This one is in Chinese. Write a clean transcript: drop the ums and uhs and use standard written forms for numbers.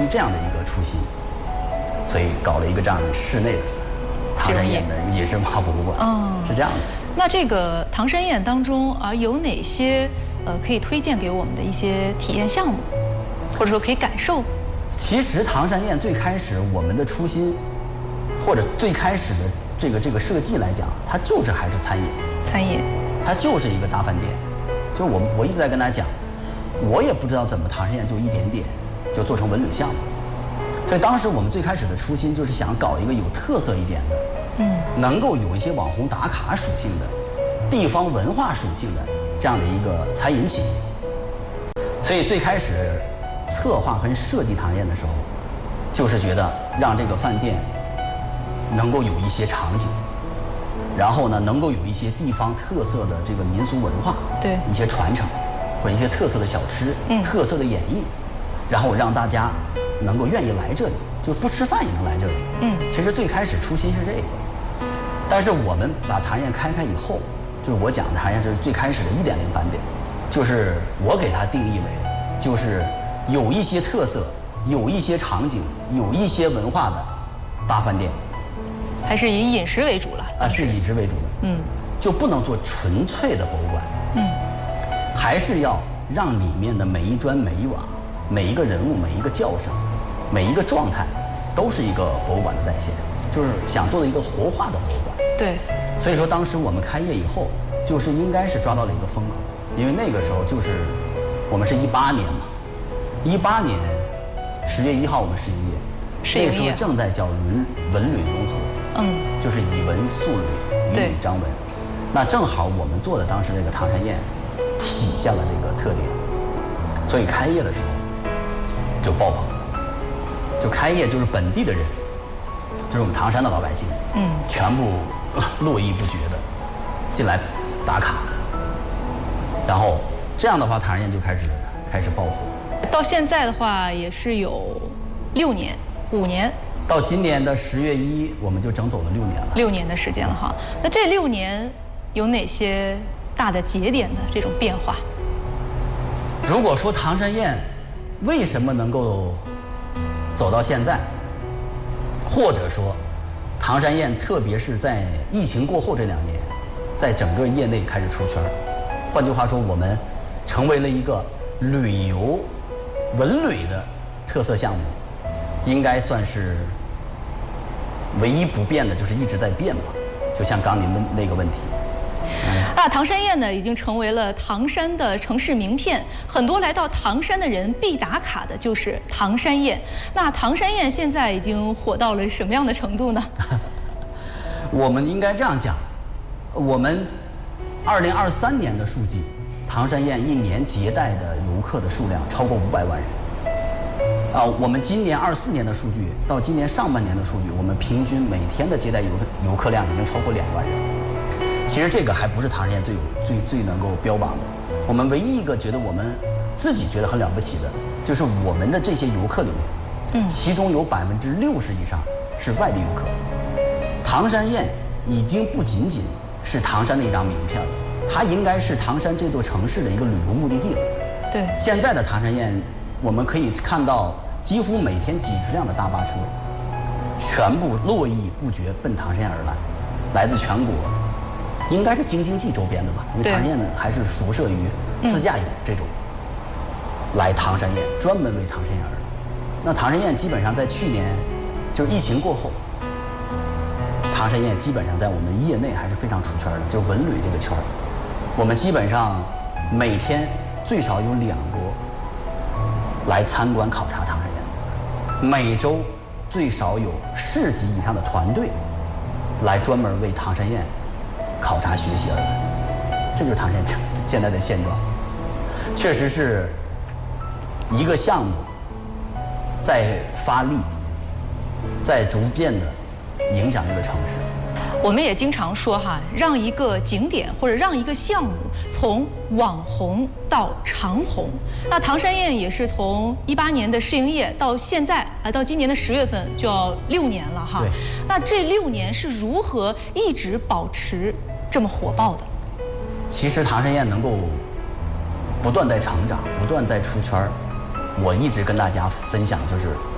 这样的一个初心，所以搞了一个这样室内的唐山宴的野生化博物馆，是这样的。 那这个唐山宴当中有哪些可以推荐给我们的一些体验项目，或者说可以感受？ 其实唐山宴最开始我们的初心，或者最开始的这个设计来讲，它就是还是餐饮。 餐饮， 它就是一个大饭店。就是我一直在跟大家讲，我也不知道怎么唐山宴就一点点就做成文旅项目。所以当时我们最开始的初心就是想搞一个有特色一点的，能够有一些网红打卡属性的、地方文化属性的这样的一个餐饮企业。所以最开始策划和设计唐人宴的时候，就是觉得让这个饭店能够有一些场景，然后呢，能够有一些地方特色的这个民俗文化， 对， 一些传承，或者一些特色的小吃，特色的演绎，然后让大家能够愿意来这里，就不吃饭也能来这里。其实最开始初心是这个，但是我们把唐人宴开以后，就是我讲的唐人宴是最开始的1.0版本，就是我给它定义为，就是有一些特色，有一些场景，有一些文化的大饭店。 还是以饮食为主了是以饮食为主的，就不能做纯粹的博物馆，还是要让里面的每一砖每一瓦、每一个人物、每一个叫声、每一个状态，都是一个博物馆的再现，就是想做的一个活化的博物馆。 对， 所以说当时我们开业以后，就是应该是抓到了一个风口，因为那个时候就是我们是18年嘛，18年10月1号我们试营业，那个时候正在叫文旅融合。就是以文塑旅，以旅张文。那正好我们做的当时那个唐山宴，体现了这个特点，所以开业的时候就爆棚，就开业就是本地的人，就是我们唐山的老百姓，全部络绎不绝的进来打卡，然后这样的话，唐山宴就开始爆火。 到现在的话，也是有6年、5年。 到今年的10月1，我们就整走了6年了。6 年的时间了哈。那这6年有哪些大的节点的这种变化？ 如果说唐山宴为什么能够走到现在，或者说唐山宴特别是在疫情过后这2年，在整个业内开始出圈，换句话说，我们成为了一个旅游文旅的特色项目，应该算是唯一不变的，就是一直在变吧。就像刚您问那个问题， 唐山宴呢，已经成为了唐山的城市名片，很多来到唐山的人必打卡的就是唐山宴。那唐山宴现在已经火到了什么样的程度呢？ 我们应该这样讲，我们2023年的数据，唐山宴1年接待的游客的数量超过500万人。我们今年24年的数据到今年上半年的数据，我们平均每天的接待游客量已经超过2万人。其实这个还不是唐山宴最能够标榜的。我们唯一一个觉得我们自己觉得很了不起的，就是我们的这些游客里面，其中有60%以上是外地游客。唐山宴已经不仅仅是唐山的一张名片了，它应该是唐山这座城市的一个旅游目的地了。 对， 现在的唐山宴，我们可以看到几乎每天几十辆的大巴车，全部络绎不绝奔唐山宴而来，来自全国，应该是京津冀周边的吧，因为唐山宴呢还是辐射于自驾游这种，来唐山宴专门为唐山宴而来。那唐山宴基本上在去年就是疫情过后，唐山宴基本上在我们业内还是非常出圈的，就是文旅这个圈儿，我们基本上每天最少有2波来参观考察唐山宴，每周最少有10级以上的团队来专门为唐山宴考察学习而来。这就是唐山宴现在的现状，确实是一个项目在发力，在逐渐的影响这个城市。 我们也经常说哈，让一个景点或者让一个项目从网红到长红。那唐山宴也是从18年的试营业到现在到今年的10月份就要6年了哈。 对。 那这6年是如何一直保持这么火爆的？ 其实唐山宴能够不断在成长，不断在出圈，我一直跟大家分享就是